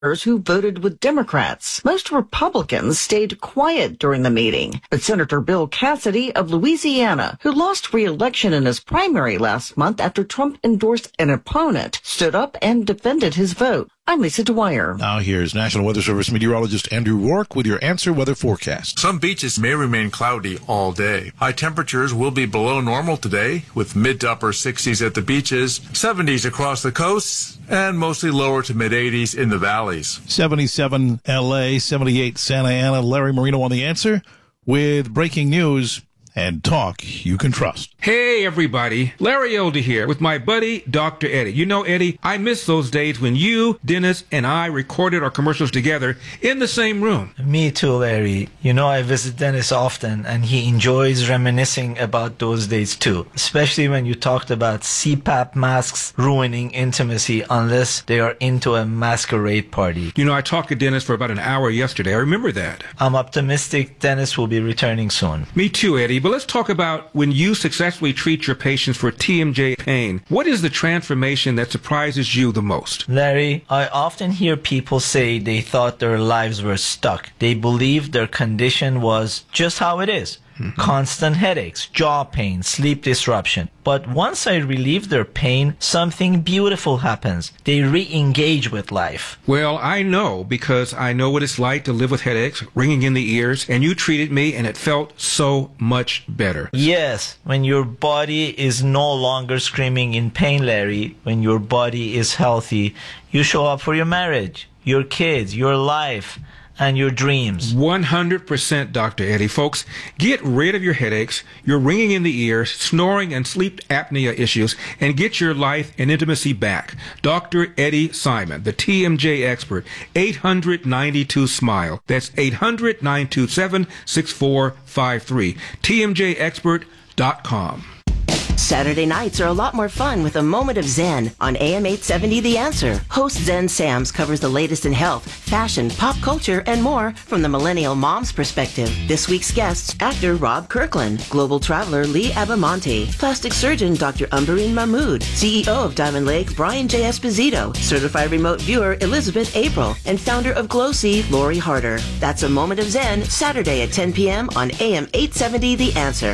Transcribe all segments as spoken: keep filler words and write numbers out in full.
who voted with Democrats. Most Republicans stayed quiet during the meeting, but Senator Bill Cassidy of Louisiana, who lost re-election in his primary last month after Trump endorsed an opponent, stood up and defended his vote. I'm Lisa Dwyer. Now here's National Weather Service meteorologist Andrew Rourke with your Answer Weather forecast. Some beaches may remain cloudy all day. High temperatures will be below normal today, with mid to upper sixties at the beaches, seventies across the coasts, and mostly lower to mid eighties in the valleys. seventy-seven L A, seventy-eight Santa Ana. Larry Marino on The Answer with breaking news and talk you can trust. Hey, everybody. Larry Elder here with my buddy, Doctor Eddie. You know, Eddie, I miss those days when you, Dennis, and I recorded our commercials together in the same room. Me too, Larry. You know, I visit Dennis often, and he enjoys reminiscing about those days too, especially when you talked about C PAP masks ruining intimacy unless they are into a masquerade party. You know, I talked to Dennis for about an hour yesterday. I remember that. I'm optimistic Dennis will be returning soon. Me too, Eddie. But let's talk about when you successfully treat your patients for T M J pain. What is the transformation that surprises you the most? Larry, I often hear people say they thought their lives were stuck. They believed their condition was just how it is. Mm-hmm. Constant headaches, jaw pain, sleep disruption. But once I relieve their pain, something beautiful happens. They re-engage with life. Well, I know because I know what it's like to live with headaches, ringing in the ears, and you treated me and it felt so much better. Yes, when your body is no longer screaming in pain, Larry, when your body is healthy, you show up for your marriage, your kids, your life, and your dreams. one hundred percent, Doctor Eddie. Folks, get rid of your headaches, your ringing in the ears, snoring, and sleep apnea issues, and get your life and intimacy back. Doctor Eddie Simon, the T M J expert, eight hundred ninety-two SMILE. That's eight hundred nine two seven six four five three. T M J expert dot com. Saturday nights are a lot more fun with a moment of Zen on A M eight seventy The Answer. Host Zen Sams covers the latest in health, fashion, pop culture, and more from the millennial mom's perspective. This week's guests, actor Rob Kirkland, global traveler Lee Abamonte, plastic surgeon Doctor Umberine Mahmood, C E O of Diamond Lake Brian J. Esposito, certified remote viewer Elizabeth April, and founder of GlowSee Lori Harder. That's a moment of Zen, Saturday at ten p.m. on A M eight seventy The Answer.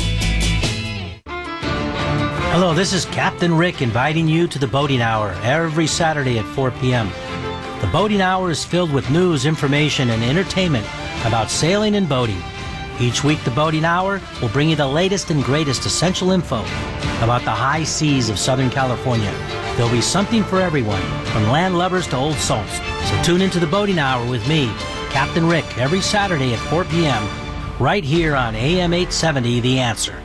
Hello, this is Captain Rick inviting you to the Boating Hour every Saturday at four p.m. The Boating Hour is filled with news, information, and entertainment about sailing and boating. Each week, the Boating Hour will bring you the latest and greatest essential info about the high seas of Southern California. There'll be something for everyone, from land lovers to old salts. So tune into the Boating Hour with me, Captain Rick, every Saturday at four p.m. right here on A M eight seventy The Answer.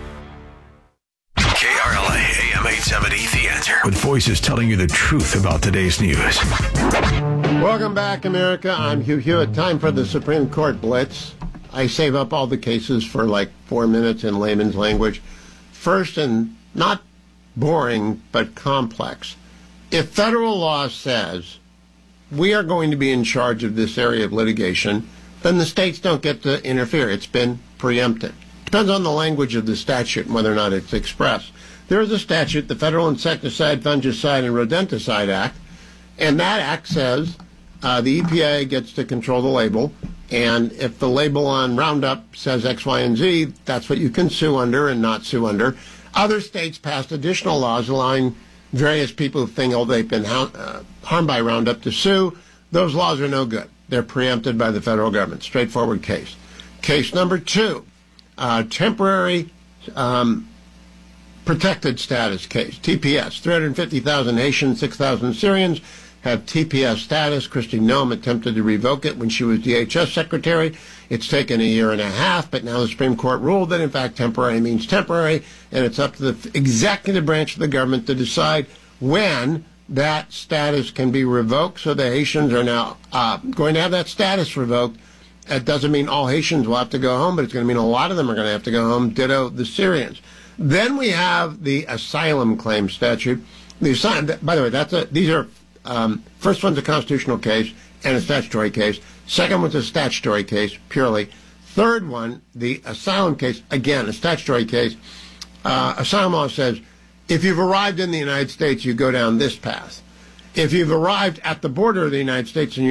eight seventy The Answer. With voices telling you the truth about today's news. Welcome back, America. I'm Hugh Hewitt. Time for the Supreme Court Blitz. I save up all the cases for like four minutes in layman's language. First, and not boring, but complex. If federal law says we are going to be in charge of this area of litigation, then the states don't get to interfere. It's been preempted. Depends on the language of the statute and whether or not it's expressed. There is a statute, the Federal Insecticide, Fungicide, and Rodenticide Act, and that act says uh, the E P A gets to control the label, and if the label on Roundup says X, Y, and Z, that's what you can sue under and not sue under. Other states passed additional laws allowing various people who think, oh, they've been ha- uh, harmed by Roundup to sue. Those laws are no good. They're preempted by the federal government. Straightforward case. Case number two, uh, temporary... Um, protected status case, T P S. three hundred fifty thousand Haitians, six thousand Syrians have T P S status. Kristi Noem attempted to revoke it when she was D H S secretary. It's taken a year and a half, but now the Supreme Court ruled that, in fact, temporary means temporary, and it's up to the executive branch of the government to decide when that status can be revoked. So the Haitians are now uh, going to have that status revoked. It doesn't mean all Haitians will have to go home, but it's going to mean a lot of them are going to have to go home. Ditto the Syrians. Then we have the asylum claim statute. The asylum, by the way, that's a, these are um, first one's a constitutional case and a statutory case. Second one's a statutory case purely. Third one, the asylum case, again a statutory case. Uh, asylum law says if you've arrived in the United States, you go down this path. If you've arrived at the border of the United States and